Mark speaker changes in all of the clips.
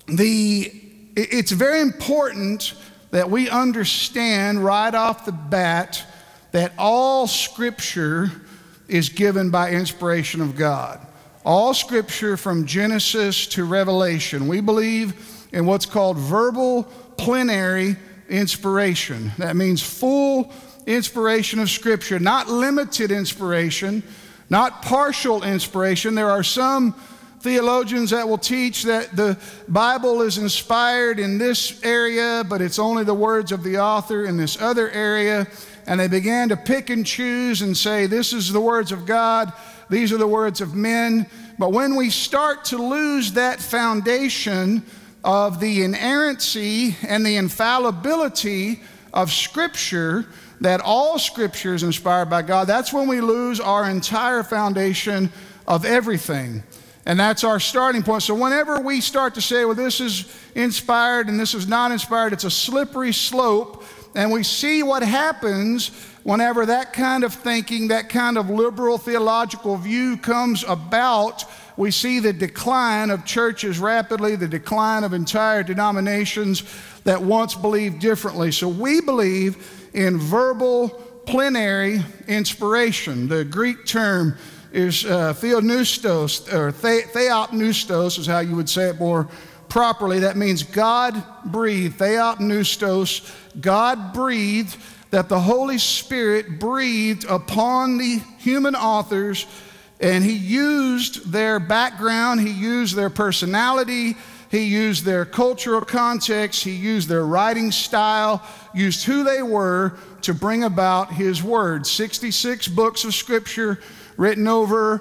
Speaker 1: it's very important that we understand right off the bat that all Scripture is given by inspiration of God. All Scripture from Genesis to Revelation. We believe in what's called verbal plenary inspiration. That means full inspiration of Scripture, not limited inspiration, not partial inspiration. There are some theologians that will teach that the Bible is inspired in this area, but it's only the words of the author in this other area. And they began to pick and choose and say, this is the words of God, these are the words of men. But when we start to lose that foundation of the inerrancy and the infallibility of Scripture, that all Scripture is inspired by God, that's when we lose our entire foundation of everything. And that's our starting point. So whenever we start to say, well, this is inspired and this is not inspired, it's a slippery slope. And we see what happens whenever that kind of thinking, that kind of liberal theological view comes about. We see the decline of churches rapidly, the decline of entire denominations that once believed differently. So we believe in verbal plenary inspiration. The Greek term is theopneustos, or theopneustos is how you would say it more properly. That means God breathed. Theopneustos, God breathed, that the Holy Spirit breathed upon the human authors, and He used their background, He used their personality, He used their cultural context, He used their writing style, used who they were to bring about His word. 66 books of Scripture written over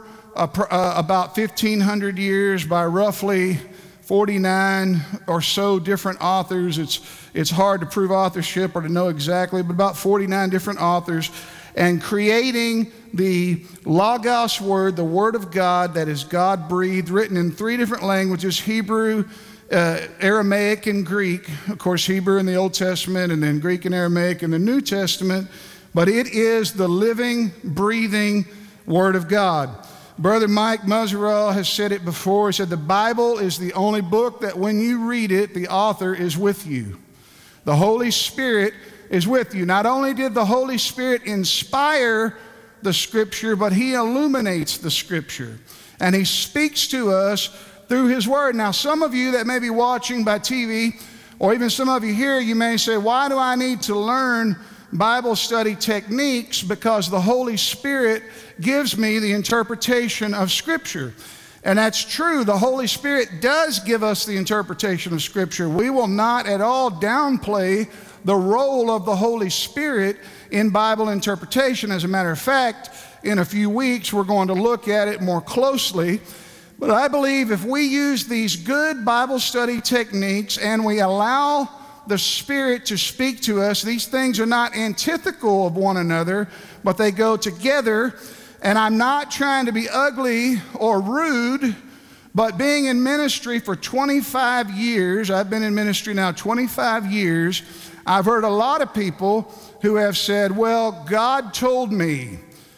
Speaker 1: about 1,500 years by roughly 49 or so different authors. It's hard to prove authorship or to know exactly, but about 49 different authors, and creating the Logos word, the Word of God that is God-breathed, written in 3 different languages, Hebrew, Aramaic, and Greek. Of course, Hebrew in the Old Testament, and then Greek and Aramaic in the New Testament. But it is the living, breathing Word of God. Brother Mike Muzzerall has said it before. He said, the Bible is the only book that when you read it, the author is with you. The Holy Spirit is with you. Not only did the Holy Spirit inspire the Scripture, but He illuminates the Scripture. And He speaks to us through His Word. Now, some of you that may be watching by TV, or even some of you here, you may say, why do I need to learn Bible study techniques? Because the Holy Spirit gives me the interpretation of Scripture. And that's true. The Holy Spirit does give us the interpretation of Scripture. We will not at all downplay the role of the Holy Spirit in Bible interpretation. As a matter of fact, in a few weeks, we're going to look at it more closely. But I believe if we use these good Bible study techniques and we allow the Spirit to speak to us, these things are not antithetical of one another, but they go together. And I'm not trying to be ugly or rude, but being in ministry for 25 years, I've been in ministry now 25 years, I've heard a lot of people who have said, well, God told me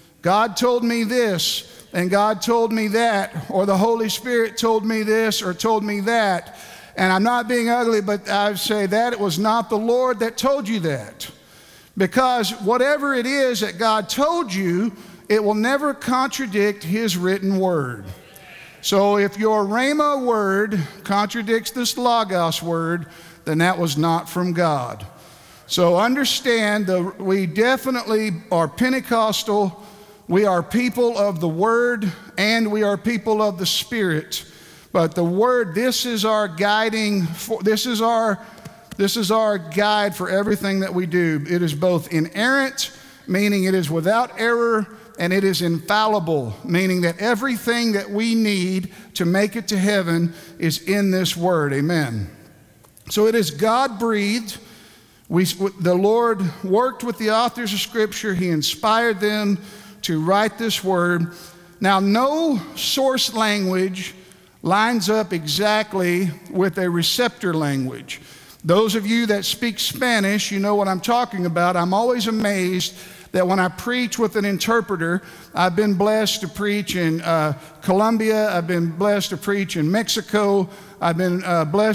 Speaker 1: this, and God told me that, or the Holy Spirit told me this or told me that. And I'm not being ugly, but I say that it was not the Lord that told you that. Because whatever it is that God told you, it will never contradict His written word. So if your Rhema word contradicts this Logos word, then that was not from God. So understand that we definitely are Pentecostal. We are people of the Word, and we are people of the Spirit. But the Word, this is our guiding, this is our guide for everything that we do. It is both inerrant, meaning it is without error, and it is infallible, meaning that everything that we need to make it to heaven is in this Word. Amen. So it is God-breathed. The Lord worked with the authors of Scripture. He inspired them to write this Word. Now, no source language lines up exactly with a receptor language. Those of you that speak Spanish, you know what I'm talking about. I'm always amazed that when I preach with an interpreter, I've been blessed to preach in Colombia, I've been blessed to preach in Mexico, I've been blessed